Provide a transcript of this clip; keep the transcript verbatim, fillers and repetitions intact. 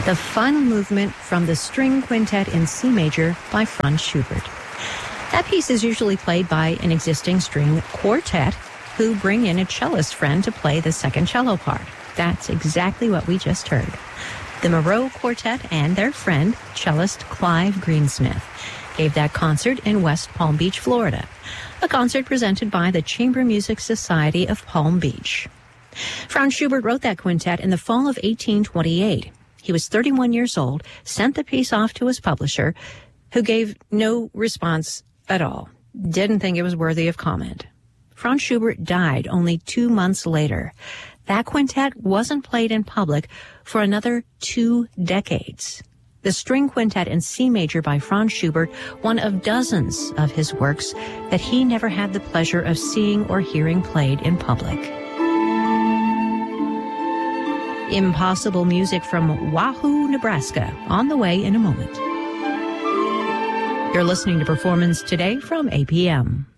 the final movement from the String Quintet in C major by Franz Schubert. That piece is usually played by an existing string quartet who bring in a cellist friend to play the second cello part. That's exactly what we just heard. The Moreau Quartet and their friend, cellist Clive Greensmith, gave that concert in West Palm Beach, Florida, a concert presented by the Chamber Music Society of Palm Beach. Franz Schubert wrote that quintet in the fall of eighteen twenty-eight. He was thirty-one years old, sent the piece off to his publisher, who gave no response at all, didn't think it was worthy of comment. Franz Schubert died only two months later. That quintet wasn't played in public for another two decades. The String Quintet in C major by Franz Schubert, one of dozens of his works that he never had the pleasure of seeing or hearing played in public. Impossible music from Wahoo, Nebraska, on the way in a moment. You're listening to Performance Today from A P M.